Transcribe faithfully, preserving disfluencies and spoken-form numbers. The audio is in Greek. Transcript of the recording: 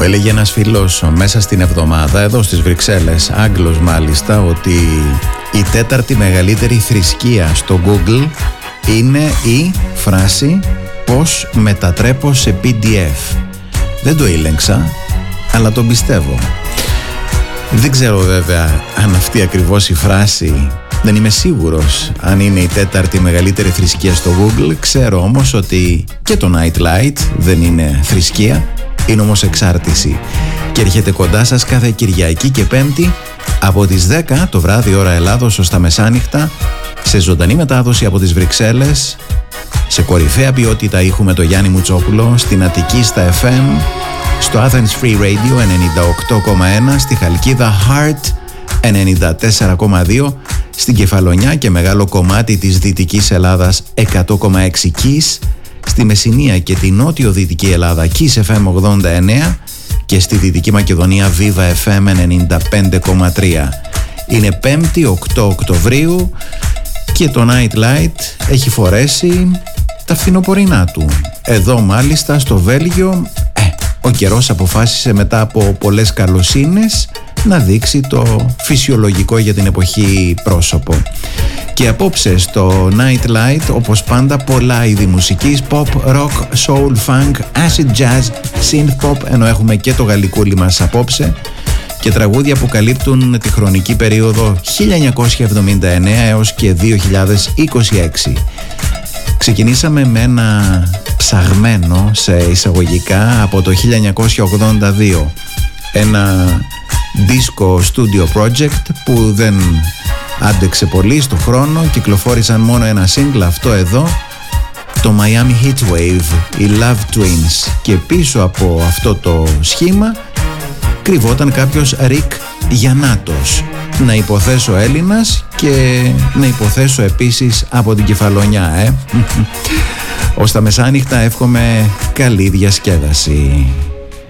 έλεγε ένας φίλος μέσα στην εβδομάδα εδώ στις Βρυξέλλες, Άγγλος μάλιστα, ότι η τέταρτη μεγαλύτερη θρησκεία στο Google είναι η φράση «Πώς μετατρέπω σε πι ντι εφ». Δεν το ήλεγξα, αλλά τον πιστεύω. Δεν ξέρω βέβαια αν αυτή ακριβώς η φράση, δεν είμαι σίγουρος αν είναι η τέταρτη μεγαλύτερη θρησκεία στο Google. Ξέρω όμως ότι και το Nightlight δεν είναι θρησκεία, είναι όμως εξάρτηση. Και έρχεται κοντά σας κάθε Κυριακή και Πέμπτη από τις δέκα το βράδυ ώρα Ελλάδος ως τα μεσάνυχτα, σε ζωντανή μετάδοση από τις Βρυξέλλες, σε κορυφαία ποιότητα ήχου με το Γιάννη Μουτσόπουλο, στην Αττική στα εφ εμ, στο Athens Free Radio ενενήντα οκτώ κόμμα ένα, στη Χαλκίδα Heart ενενήντα τέσσερα κόμμα δύο, στην Κεφαλονιά και μεγάλο κομμάτι της Δυτικής Ελλάδας εκατό κόμμα έξι Kiss, στη Μεσσηνία και τη νότιο-δυτική Ελλάδα Kiss εφ εμ ογδόντα εννέα και στη Δυτική Μακεδονία Viva εφ εμ ενενήντα πέντε κόμμα τρία. Είναι Πέμπτη οκτώ Οκτωβρίου και το Nightlight έχει φορέσει τα φθινοπορεινά του. Εδώ μάλιστα στο Βέλγιο ε, ο καιρός αποφάσισε μετά από πολλές καλοσύνες να δείξει το φυσιολογικό για την εποχή πρόσωπο. Και απόψε στο Nightlight, όπως πάντα, πολλά είδη μουσικής, pop, rock, soul, funk, acid jazz, synth pop, ενώ έχουμε και το γαλλικούλι μας απόψε, και τραγούδια που καλύπτουν τη χρονική περίοδο χίλια εννιακόσια εβδομήντα εννέα έως και δύο χιλιάδες είκοσι έξι. Ξεκινήσαμε με ένα ψαγμένο σε εισαγωγικά από το χίλια εννιακόσια ογδόντα δύο, ένα disco studio project που δεν άντεξε πολύ στο χρόνο, κυκλοφόρησαν μόνο ένα single, αυτό εδώ, το Miami Heatwave, οι Love Twins, και πίσω από αυτό το σχήμα κρυβόταν κάποιος Ρικ Γιαννάτος, να υποθέσω Έλληνας και να υποθέσω επίσης από την Κεφαλονιά, ε. Ως τα μεσάνυχτα εύχομαι καλή διασκέδαση.